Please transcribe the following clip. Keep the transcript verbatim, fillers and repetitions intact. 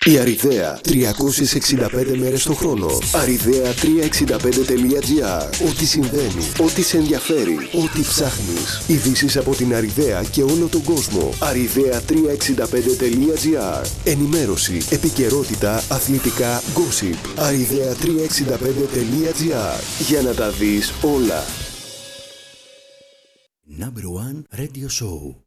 Η Αριδαία τριακόσιες εξήντα πέντε μέρες το χρόνο. αριδαία τριακόσια εξήντα πέντε τελεία τζι άρ. Ό,τι συμβαίνει, ό,τι σε ενδιαφέρει, ό,τι ψάχνεις. Ειδήσεις από την Αριδαία και όλο τον κόσμο. αριδαία τριακόσια εξήντα πέντε τελεία τζι άρ. Ενημέρωση, επικαιρότητα, αθλητικά, gossip. αριδαία τριακόσια εξήντα πέντε τελεία τζι άρ. Για να τα δεις όλα. Number one Radio Show.